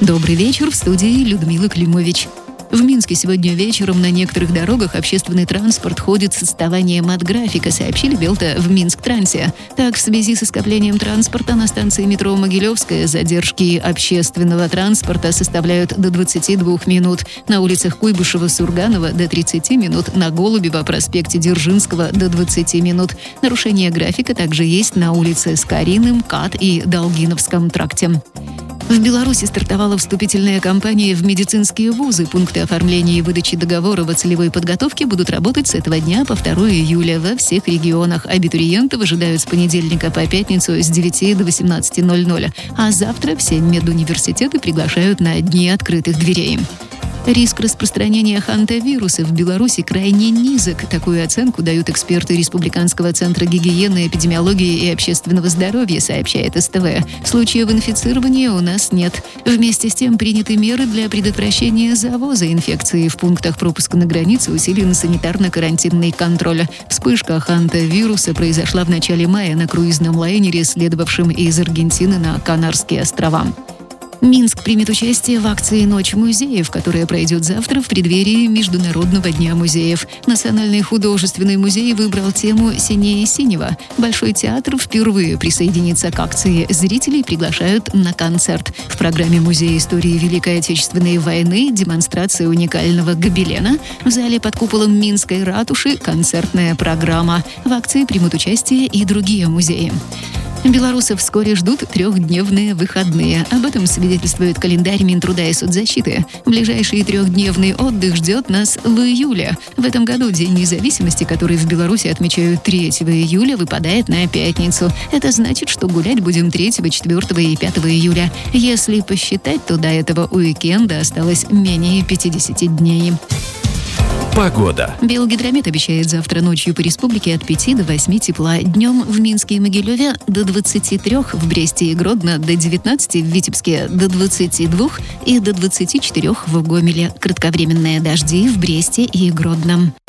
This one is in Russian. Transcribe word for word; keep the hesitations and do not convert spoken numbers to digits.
Добрый вечер, в студии Людмила Климович. В Минске сегодня вечером на некоторых дорогах общественный транспорт ходит с отставанием от графика, сообщили Белта в Минск-Трансе. Так, в связи со скоплением транспорта на станции метро Могилевская задержки общественного транспорта составляют до двадцати двух минут. На улицах Куйбышева-Сурганова до тридцати минут, на Голубева, проспекте Дзержинского до двадцати минут. Нарушение графика также есть на улице Скориным, КАТ и Долгиновском тракте. В Беларуси стартовала вступительная кампания в медицинские вузы. Пункты оформления и выдачи договоров о целевой подготовке будут работать с этого дня по второго июля во всех регионах. Абитуриентов ожидают с понедельника по пятницу с девяти до восемнадцати ноль-ноль. А завтра все медуниверситеты приглашают на дни открытых дверей. Риск распространения хантавируса в Беларуси крайне низок. Такую оценку дают эксперты Республиканского центра гигиены, эпидемиологии и общественного здоровья, сообщает СТВ. Случаев инфицирования у нас нет. Вместе с тем приняты меры для предотвращения завоза инфекции. В пунктах пропуска на границе усилен санитарно-карантинный контроль. Вспышка хантавируса произошла в начале мая на круизном лайнере, следовавшем из Аргентины на Канарские острова. Минск примет участие в акции «Ночь музеев», которая пройдет завтра в преддверии Международного дня музеев. Национальный художественный музей выбрал тему «Синее синего». Большой театр впервые присоединится к акции. Зрителей приглашают на концерт. В программе Музея истории Великой Отечественной войны демонстрация уникального гобелена. В зале под куполом Минской ратуши концертная программа. В акции примут участие и другие музеи. Белорусов вскоре ждут трехдневные выходные. Об этом свидетельствует календарь Минтруда и соцзащиты. Ближайший трехдневный отдых ждет нас в июле. В этом году День независимости, который в Беларуси отмечают третьего июля, выпадает на пятницу. Это значит, что гулять будем третьего, четвёртого и пятого июля. Если посчитать, то до этого уикенда осталось менее пятидесяти дней. Погода. Белгидромет обещает завтра ночью по республике от пяти до восьми тепла. Днем в Минске и Могилеве до двадцати трёх, в Бресте и Гродно до девятнадцати, в Витебске до двадцати двух и до двадцати четырёх в Гомеле. Кратковременные дожди в Бресте и Гродно.